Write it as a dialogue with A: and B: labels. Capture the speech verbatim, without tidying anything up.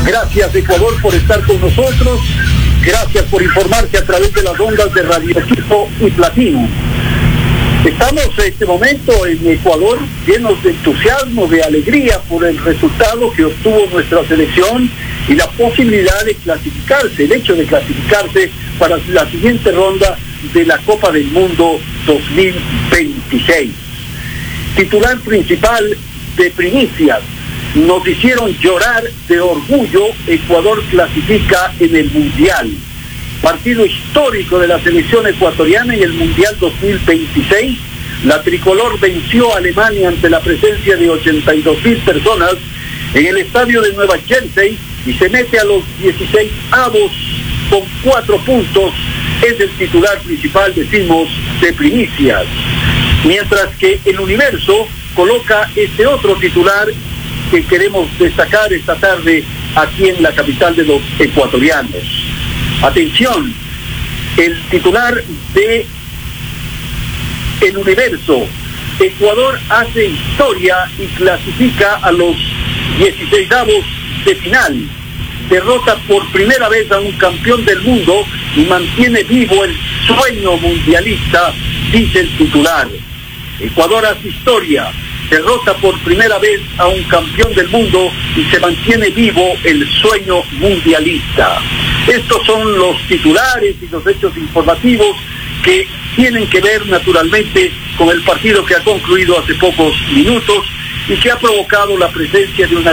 A: Gracias, Ecuador, por estar con nosotros. Gracias por informarse a través de las ondas de Radio Equipo y Platino. Estamos en este momento en Ecuador llenos de entusiasmo, de alegría por el resultado que obtuvo nuestra selección y la posibilidad de clasificarse, el hecho de clasificarse para la siguiente ronda de la Copa del Mundo dos mil veintiséis. Titular principal de Primicias: nos hicieron llorar de orgullo, Ecuador clasifica en el Mundial. Partido histórico de la selección ecuatoriana en el Mundial dos mil veintiséis. La tricolor venció a Alemania ante la presencia de ochenta y dos mil personas en el estadio de Nueva Jersey y se mete a los dieciséis avos con cuatro puntos. Es el titular principal, decimos, de Primicias. Mientras que el Universo coloca este otro titular que queremos destacar esta tarde aquí en la capital de los ecuatorianos. Atención, el titular de El Universo: Ecuador hace historia y clasifica a los dieciseisavos de final. Derrota por primera vez a un campeón del mundo y mantiene vivo el sueño mundialista, dice el titular. Ecuador hace historia, derrota por primera vez a un campeón del mundo y se mantiene vivo el sueño mundialista. Estos son los titulares y los hechos informativos que tienen que ver naturalmente con el partido que ha concluido hace pocos minutos y que ha provocado la presencia de una